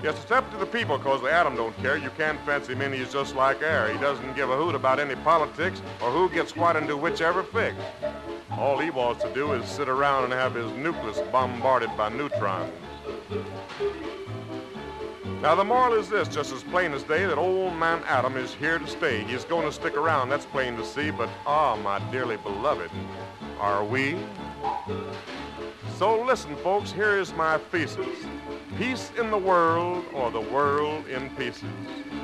Yes, it's up to the people, because the atom don't care. You can't fancy him in, he's just like air. He doesn't give a hoot about any politics or who gets what into whichever fix. All he wants to do is sit around and have his nucleus bombarded by neutrons. Now, the moral is this, just as plain as day, that old man Atom is here to stay. He's going to stick around, that's plain to see, but my dearly beloved, are we? So listen, folks, here is my thesis. Peace in the world, or the world in pieces.